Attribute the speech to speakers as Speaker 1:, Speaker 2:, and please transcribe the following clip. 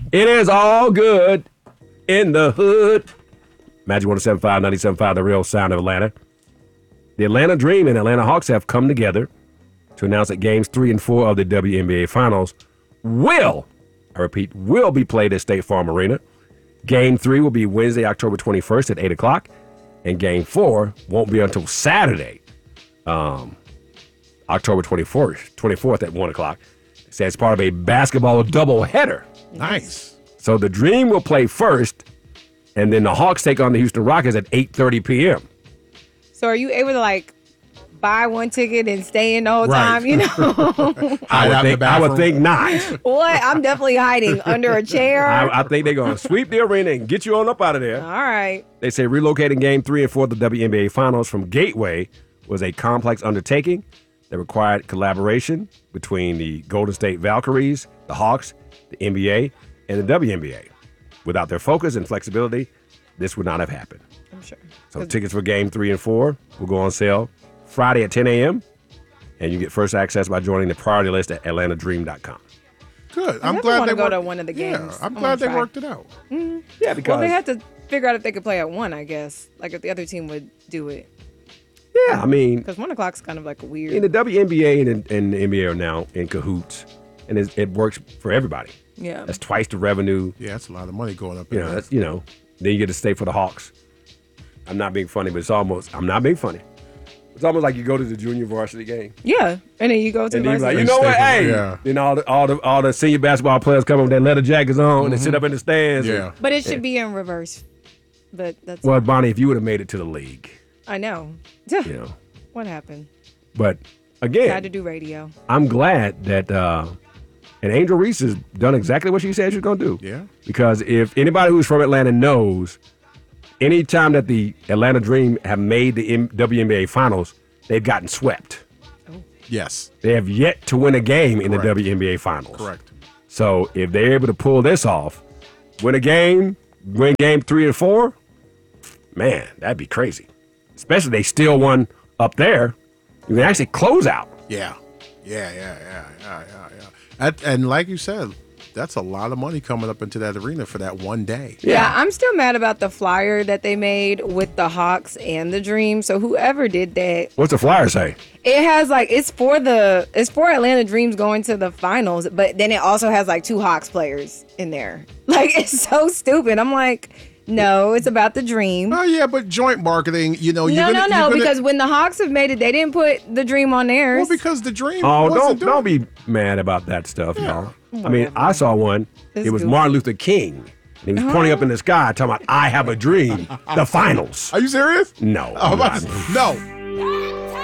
Speaker 1: It is all good in the hood. Magic 107.5, 97.5, the real sound of Atlanta. The Atlanta Dream and Atlanta Hawks have come together to announce that games 3 and 4 of the WNBA Finals will be played at State Farm Arena. Game 3 will be Wednesday, October 21st at 8 o'clock. And Game 4 won't be until Saturday, October 24th at 1 o'clock. It says it's part of a basketball doubleheader.
Speaker 2: Nice.
Speaker 1: So the Dream will play first, and then the Hawks take on the Houston Rockets at 8:30 p.m.
Speaker 3: So are you able to buy one ticket and stay in the whole time?
Speaker 1: I would think not.
Speaker 3: What? I'm definitely hiding under a chair.
Speaker 1: I think they're going to sweep the arena and get you on up out of there.
Speaker 3: All right.
Speaker 1: They say relocating Game 3 and 4 of the WNBA Finals from Gateway was a complex undertaking that required collaboration between the Golden State Valkyries, the Hawks, the NBA, and the WNBA. Without their focus and flexibility, this would not have happened.
Speaker 3: I'm sure.
Speaker 1: So tickets for Game 3 and 4 will go on sale Friday at 10 a.m., and you get first access by joining the priority list at atlantadream.com.
Speaker 2: Good.
Speaker 3: I'm glad they go to one of the games.
Speaker 2: Yeah, I'm glad they worked it out.
Speaker 3: Mm-hmm.
Speaker 1: Yeah, because
Speaker 3: they had to figure out if they could play at 1, I guess. If the other team would do it.
Speaker 1: Yeah, I mean,
Speaker 3: because 1 o'clock's kind of weird.
Speaker 1: In the WNBA and the NBA are now in cahoots, and it works for everybody.
Speaker 3: Yeah,
Speaker 1: that's twice the revenue.
Speaker 2: Yeah, that's a lot of money going up.
Speaker 1: Then you get to stay for the Hawks. I'm not being funny, but I'm not being funny. It's almost like you go to the junior varsity game.
Speaker 3: Yeah, and then you go to the varsity.
Speaker 1: You know what? Hey, then all the senior basketball players come with their leather jackets on and they sit up in the stands.
Speaker 2: Yeah,
Speaker 3: but it should be in reverse. But that's
Speaker 1: Bonnie, if you would have made it to the league,
Speaker 3: I know. What happened?
Speaker 1: But again,
Speaker 3: had to do radio.
Speaker 1: I'm glad that and Angel Reese has done exactly what she said she was going to do.
Speaker 2: Yeah,
Speaker 1: because if anybody who's from Atlanta knows, anytime that the Atlanta Dream have made the WNBA Finals, they've gotten swept.
Speaker 3: Oh.
Speaker 2: Yes.
Speaker 1: They have yet to win a game in the WNBA Finals.
Speaker 2: Correct.
Speaker 1: So if they're able to pull this off, win Game 3 and 4, man, that'd be crazy. Especially they still won up there. You can actually close out.
Speaker 2: Yeah. And like you said, that's a lot of money coming up into that arena for that one day.
Speaker 3: Yeah, I'm still mad about the flyer that they made with the Hawks and the Dream. So whoever did that.
Speaker 1: What's the flyer say?
Speaker 3: It has it's for Atlanta Dreams going to the finals, but then it also has 2 Hawks players in there. It's so stupid. I'm like, no, it's about the Dream.
Speaker 2: Oh yeah, but joint marketing,
Speaker 3: No, because when the Hawks have made it, they didn't put the Dream on theirs.
Speaker 2: Well, because the Dream.
Speaker 1: Don't be mad about that stuff, y'all. I mean, I saw one. It was Martin Luther King. And he was pointing up in the sky, talking about, I have a dream. The finals.
Speaker 2: Are you serious?
Speaker 1: No.
Speaker 2: No.